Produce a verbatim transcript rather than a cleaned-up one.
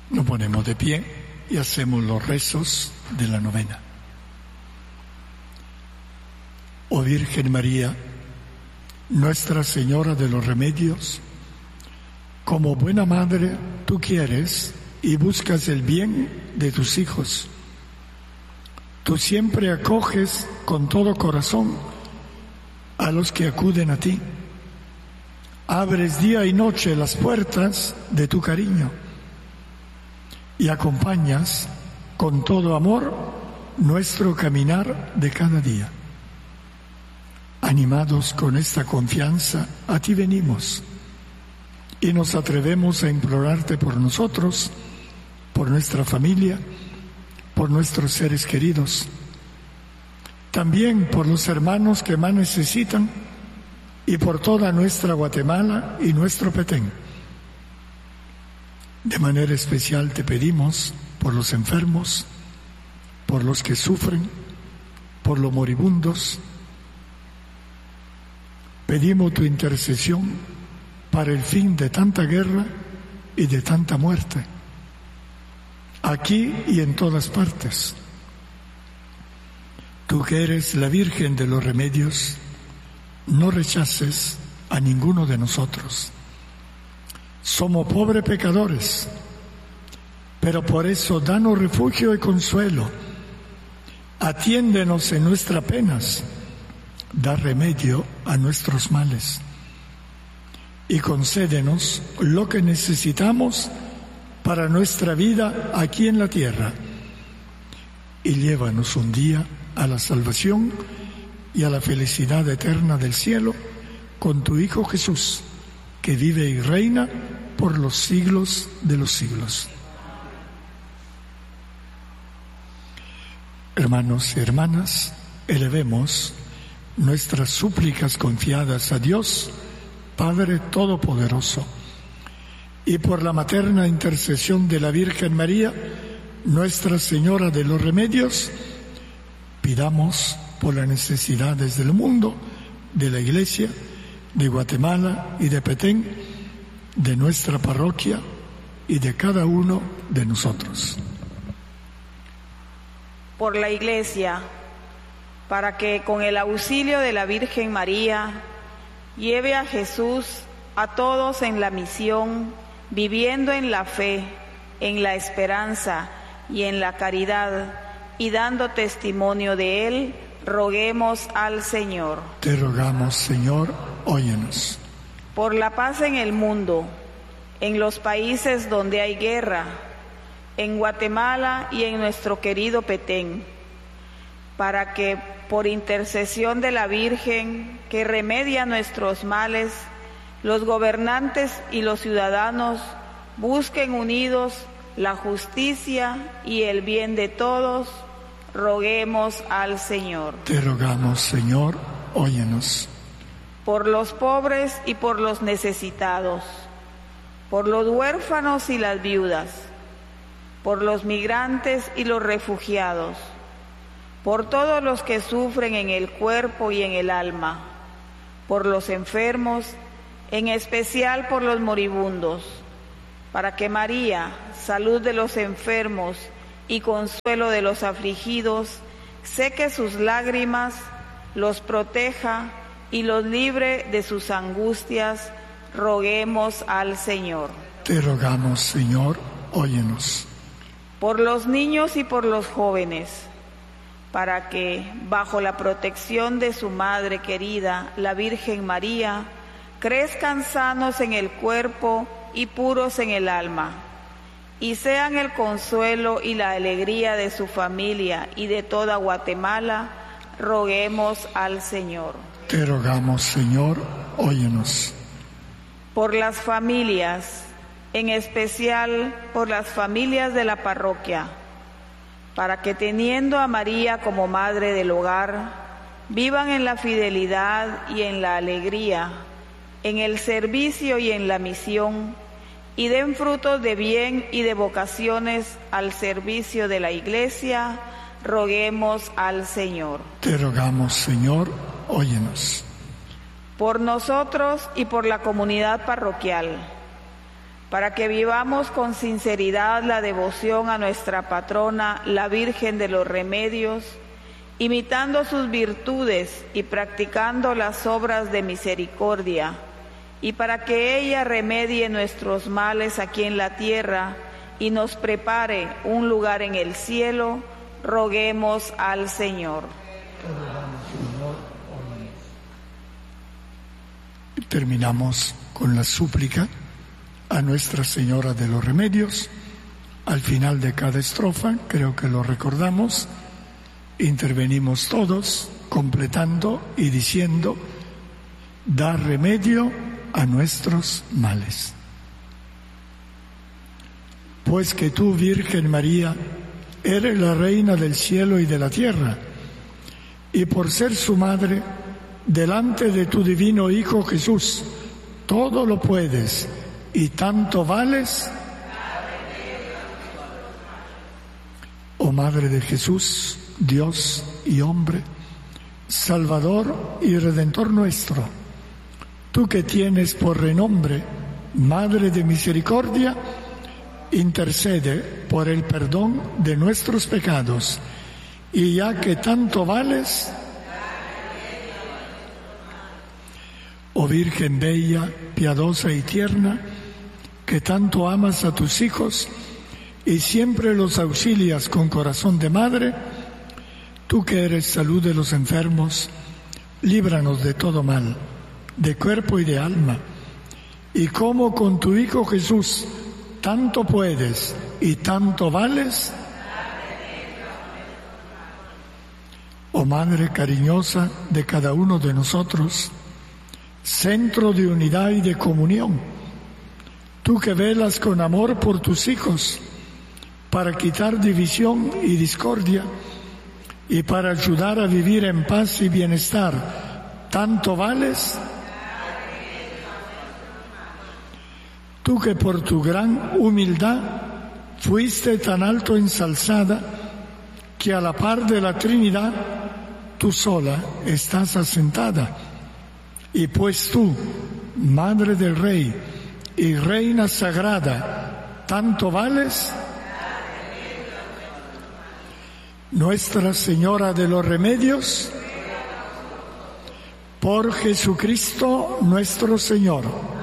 Nos ponemos de pie y hacemos los rezos de la novena. Oh Virgen María, Nuestra Señora de los Remedios, como buena madre tú quieres y buscas el bien de tus hijos. Tú siempre acoges con todo corazón a los que acuden a ti. Abres día y noche las puertas de tu cariño y acompañas con todo amor nuestro caminar de cada día. Animados con esta confianza, a ti venimos y nos atrevemos a implorarte por nosotros, por nuestra familia, por nuestros seres queridos, también por los hermanos que más necesitan y por toda nuestra Guatemala y nuestro Petén. De manera especial te pedimos por los enfermos, por los que sufren, por los moribundos. Pedimos tu intercesión para el fin de tanta guerra y de tanta muerte, aquí y en todas partes. Tú que eres la Virgen de los Remedios, no rechaces a ninguno de nosotros. Somos pobres pecadores, pero por eso danos refugio y consuelo. Atiéndenos en nuestras penas, da remedio a nuestros males y concédenos lo que necesitamos para nuestra vida aquí en la tierra, y llévanos un día a la salvación y a la felicidad eterna del cielo con tu Hijo Jesús, que vive y reina por los siglos de los siglos. Hermanos y hermanas, elevemos nuestras súplicas confiadas a Dios, Padre Todopoderoso, y por la materna intercesión de la Virgen María, Nuestra Señora de los Remedios, pidamos por las necesidades del mundo, de la Iglesia, de Guatemala y de Petén, de nuestra parroquia y de cada uno de nosotros. Por la Iglesia, para que con el auxilio de la Virgen María lleve a Jesús a todos en la misión, viviendo en la fe, en la esperanza y en la caridad, y dando testimonio de Él, roguemos al Señor. Te rogamos, Señor, óyenos. Por la paz en el mundo, en los países donde hay guerra, en Guatemala y en nuestro querido Petén, para que por intercesión de la Virgen, que remedia nuestros males, los gobernantes y los ciudadanos busquen unidos la justicia y el bien de todos, roguemos al Señor. Te rogamos, Señor, óyenos. Por los pobres y por los necesitados, por los huérfanos y las viudas, por los migrantes y los refugiados, por todos los que sufren en el cuerpo y en el alma, por los enfermos, en especial por los moribundos, para que María, salud de los enfermos y consuelo de los afligidos, seque sus lágrimas, los proteja y los libre de sus angustias, roguemos al Señor. Te rogamos, Señor, óyenos. Por los niños y por los jóvenes, para que, bajo la protección de su Madre querida, la Virgen María, crezcan sanos en el cuerpo y puros en el alma, y sean el consuelo y la alegría de su familia y de toda Guatemala, roguemos al Señor. Te rogamos, Señor, óyenos. Por las familias, en especial por las familias de la parroquia, para que teniendo a María como madre del hogar, vivan en la fidelidad y en la alegría, en el servicio y en la misión, y den frutos de bien y de vocaciones al servicio de la Iglesia, roguemos al Señor. Te rogamos, Señor, óyenos. Por nosotros y por la comunidad parroquial, para que vivamos con sinceridad la devoción a nuestra patrona, la Virgen de los Remedios, imitando sus virtudes y practicando las obras de misericordia, y para que ella remedie nuestros males aquí en la tierra y nos prepare un lugar en el cielo, roguemos al Señor. Terminamos con la súplica a Nuestra Señora de los Remedios. Al final de cada estrofa, creo que lo recordamos, intervenimos todos completando y diciendo: da remedio a nuestros males. Pues que tú, Virgen María, eres la reina del cielo y de la tierra, y por ser su madre, delante de tu divino Hijo Jesús, todo lo puedes y tanto vales. Oh Madre de Jesús, Dios y hombre, Salvador y Redentor nuestro, tú que tienes por renombre Madre de Misericordia, intercede por el perdón de nuestros pecados, y ya que tanto vales, oh Virgen bella, piadosa y tierna, que tanto amas a tus hijos y siempre los auxilias con corazón de madre, tú que eres salud de los enfermos, líbranos de todo mal, de cuerpo y de alma, y como con tu Hijo Jesús tanto puedes y tanto vales. Oh Madre cariñosa de cada uno de nosotros, centro de unidad y de comunión, tú que velas con amor por tus hijos, para quitar división y discordia, y para ayudar a vivir en paz y bienestar, tanto vales. Tú que por tu gran humildad fuiste tan alto ensalzada, que a la par de la Trinidad tú sola estás asentada, y pues tú, Madre del Rey y Reina Sagrada, tanto vales. Nuestra Señora de los Remedios, por Jesucristo nuestro Señor.